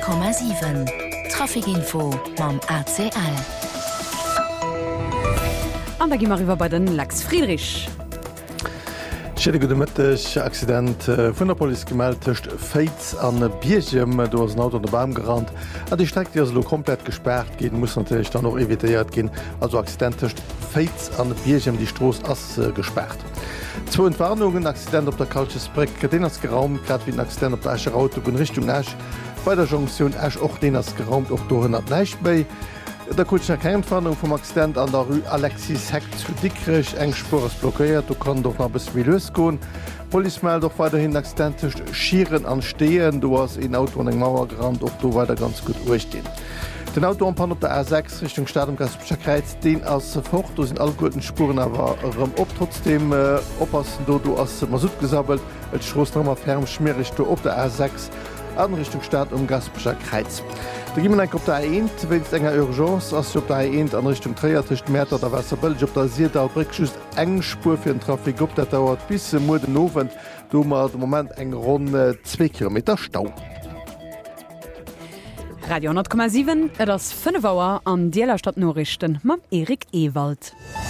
100,7 Trafikinfo mam ACL. An da gimmer iwwer bei den Lachs Friedrich. Schädegedemettech Accident vun der Poli gemeldtecht Féits an Biergem do ass Auto an der Baum gerannt. A Di Strecke as lo komplett gesperrt gin, muss natürlich dann noch eviiert gin, also accidentecht Féits an Biergem die Stroos ass gesperrt. 2 Entwarnungen Accident op der Kalchesbreck, den ass geraumt, grad wie ein Accident op der Äscher Auto gun Richtung Äsch. Bei der Jonction Äsch och den ass geraumt och do hat Neiich bei. Der Kultner Keinfahndung vom Accident an der Rue Alexis Heck zu Dickrich eng Spur ist blockiert, du kann doch noch bis Milös gehen. Polizei doch weiterhin accidentisch schieren anstehen, du hast in Auto an den Mauer gerannt, auch du weiter ganz gut durchstehen. Den Auto anpan auf der A6 Richtung Stadt am Gaspischer Kreuz, den als fort, da sind alle guten Spuren aber ob trotzdem oppassen, du hast Masut gesammelt, als Schroßnummer fern schmierig du auf der A6 an Richtung Stadt um Gaspischer Kreuz. Da gi eng op der A1, wenn es enger Urgenz ass op der A1 an Richtung Träiertischcht Mäter der Wasserbëll op der si Brickschüst eng Spur fir den Trafik op, dat dauert bis Mo den Nowen do mat dem moment eng runde 2 Kilometer Stau. Radio 10,7 et ass 5 Auer an Dielerstadt Norrichten mam Erik Ewald.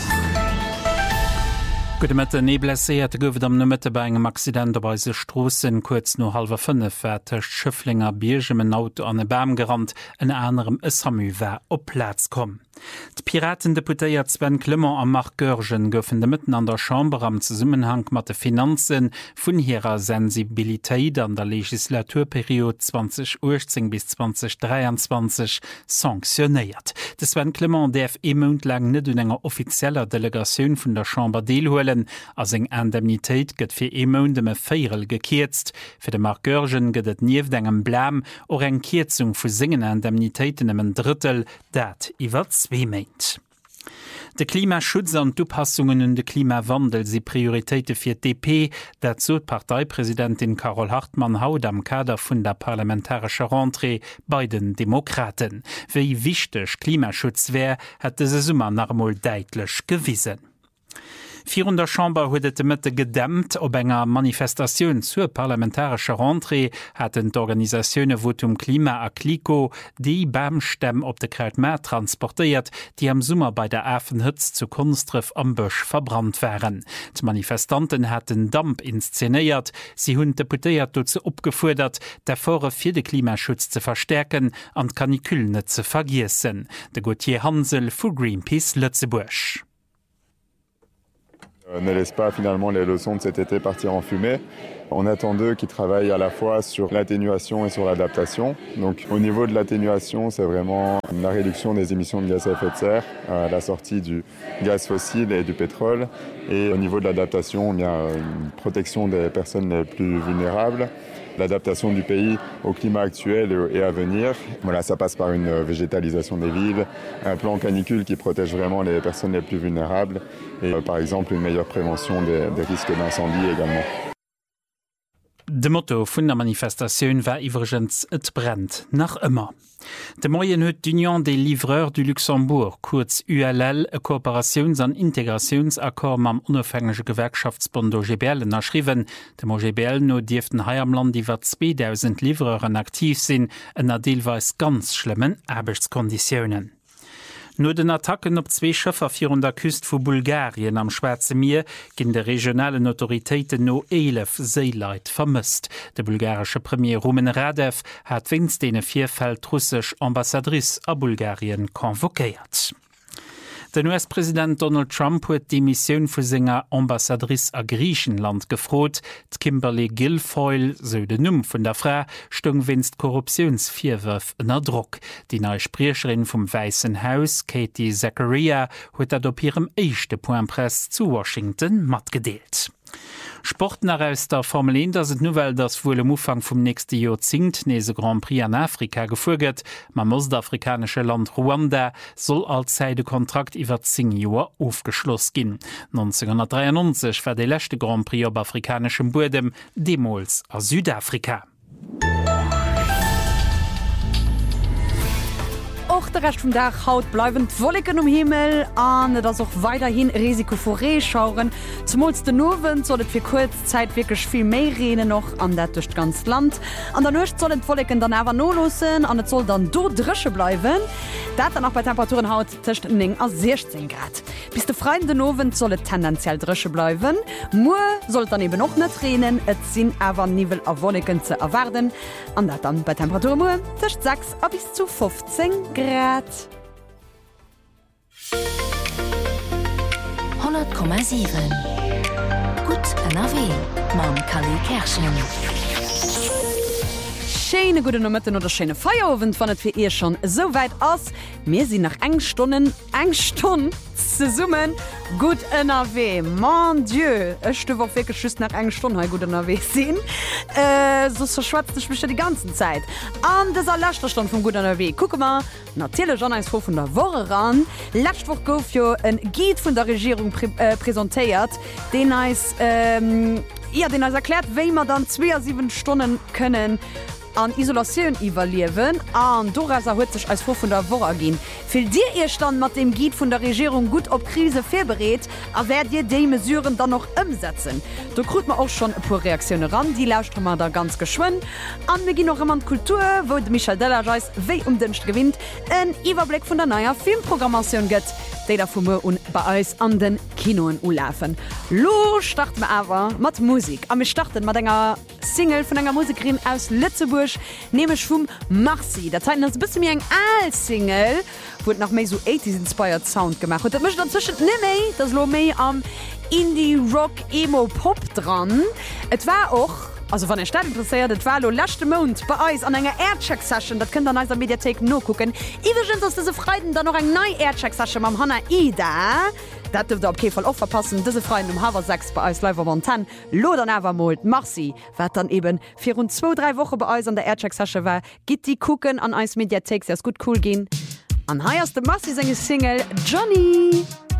Gute Nebläiert goufet am Nëmmete bei engem Accident bei se Strossen kurz no 4:30 Schëfflinger Biergemen Auto an e Bam gerannt, en anderem Samüwer op Platz kom. D' Piraten deputéiert Sven Clement am Mark Görgen goufen de mitten an der Chamber am Zusummenhang mat de Finanzen vun hireer Sensibilitéit an der Legislaturperiode 2018 bis 2023 sanktionéiert. De Sven Clement déf emundlang net un enger offizieller Delegatioun vun der Chamber deelhoelen, as eng Indemnitéit gëtt fir emundeme Féierel gekiertzt. Fir de Mark Görgen gëtt et nieef engem Blam or eng Kierzung vu singen Indemnitéiten em Drittel, dat iwwer 2 meint. De Klimaschutz an d'Upassungen und de Klimawandel si Prioritéite fir DP, dat so Parteipräsidentin Carol Hartmann haut am Kader vun der parlamentarischer Rentrée bei den Demokraten. Wéi wichtech Klimaschutz wär, hat se Summer normal deitlech gewiesen. 400 Chamber huet Mëtte gedämmt op enger Manifestationun zur parlamentarischer Rentrée hat d'Organisaioune Votum Klima a Kliko déi Bamstämm op de Krautmer transportéiert, die am Summer bei der Äfenhëtz zu Kunstreff am Bëch verbrannt wären. D' Manifestanten hätten Damp inszenéiert, sie hunn Deputéiert doze opgefuerdert, d'Effore fir de Klimaschutz ze verstärken an d'Kanikül net ze vergiessen. De Gauthier Hansel vu Greenpeace Lützeburg. Ne laisse pas finalement les leçons de cet été partir en fumée. On attend d'eux qui travaillent à la fois sur l'atténuation et sur l'adaptation. Donc au niveau de l'atténuation, c'est vraiment la réduction des émissions de gaz à effet de serre, la sortie du gaz fossile et du pétrole. Et au niveau de l'adaptation, il y a une protection des personnes les plus vulnérables, l'adaptation du pays au climat actuel et à venir. Voilà, ça passe par une végétalisation des villes, un plan canicule qui protège vraiment les personnes les plus vulnérables et par exemple une meilleure prévention des risques d'incendie également. De Motto vun der Manifestatioun war iwwergens et brennt nach ëmmer. De Moien huet d'Union des Livreurs du Luxembourg, kurz ULL, e Kooperations- an Integrationsakkord mam unabhängige Gewerkschaftsbund OGBL erschriwen. Dem OGBL no Dieften hai am Land iwwer 2000 Livreuren aktiv sinn, ënner deelweis ganz schlimmen Arbeitskonditionen. Nur den Attacken op 2 Schëffer vir der Küst vu Bulgarien am Schwarze Meer ginn de regionalen Autoritéiten no 11 Seeleit vermisst. De bulgarsche Premier Rumen Radev hat winst dene 4 Feld russisch Ambassadrice a Bulgarien konvokéiert. Den US-Präsident Donald Trump huet die Mission vu senger Ambassadrice a Griechenland gefrot. Kimberly Guilfoyle, so de Numm vun der Frau, stung winst Korruptionsvierwürf ënner Druck. Die neue Sprecherin vom Weißen Haus, Katie Zachariah, huet dat op ihrem eischchte Point Presse zu Washington mat gedeelt. Sportner aus der Formel 1, das Nouvelle, das wohl im Umfang vom nächsten Jahr zingt, nese Grand Prix an Afrika gefolgt. Mam ostafrikanische Land Ruanda soll als Kontrakt über 10 Jahre aufgeschlossen gehen. 1993 war der letzte Grand Prix auf afrikanischem Boden, demals aus Südafrika. auch der Rest vom Tag haut bleiben Wolken um Himmel an, das auch weiterhin Risiko vor Rehschauren. Zum den Nowen soll es für kurz Zeit wirklich viel mehr Regen noch an der durch ganz Land. An der Nacht soll es Wolken dann aber nur losen, und es soll dann dort drische bleiben. Das dann auch bei Temperaturen haut zwischen 9 und 16 Grad. Bis der freien Nowen soll es tendenziell drische bleiben. Nur soll dann eben noch nicht regnen, es sind aber Nivel auf Wolken zu erwarten. Und das dann bei Temperaturen nur zwischen 6 bis zu 15 Grad. 100,7 Gut NRW Mam Kali Kerschen. Schöne gute Nummern oder schöne Feierabend, wenn es für ihr schon so weit ist. Wir sind nach 1 Stunde zu summen. Gut NRW, mon Dieu. Ich will auch wirklich just nach 1 Stunde heute gut NRW sehen. So verschwatzt ich mich ja die ganze Zeit. An dieser letzten Stunde von gut NRW. Guck mal, natürlich schon eins von der Woche ran. Letzte Woche gab ja ein Guide von der Regierung präsentiert, den als erklärt, wie wir dann 2-7 Stunden können an Isolation evaluieren an Doras huet sich als vor von der Woche gehen. Für dir ihr stand mit dem Guide von der Regierung gut op Krise vorberät, aber werdet ihr die Mesuren dann noch umsetzen. Da kriegt man auch schon ein paar Reaktionen ran, die lauscht man da ganz geschwind. Und wir gehen noch immer in Kultur, wo Michel Delagais wie umdüncht gewinnt, ein Überblick von der neuen Filmprogrammation gibt, die da von mir und bei uns an den Kinoen laufen. Lo starten wir aber mit Musik. Und wir starten mit einer Single von einer Musikerin aus Lützeburg, nämlich vom Marcy. Das heißt, das ist ein bisschen wie ein Single, wurde nach mehr so 80s-inspired Sound gemacht. Und das möchte dazwischen nicht mehr, das ist mehr am Indie-Rock-Emo-Pop dran. Es war auch, also wenn ihr Stadt interessiert, das war letzten Monat bei uns an einer Aircheck-Session, das könnt ihr in unserer Mediathek noch gucken. Übrigens ist diese Freitag dann noch eine neue Aircheck-Session mit Hannah Ida. Das dürft ihr auf jeden Fall auch verpassen. Diese Freitag um 6 bei uns live am 10. Loder Nevermold, Marcy, was dann eben für rund 2-3 Wochen bei uns an der Aircheck-Session war. Geht die gucken an uns Mediathek, sehr gut cool gehen. An hier ist der Marcy seine Single Johnny.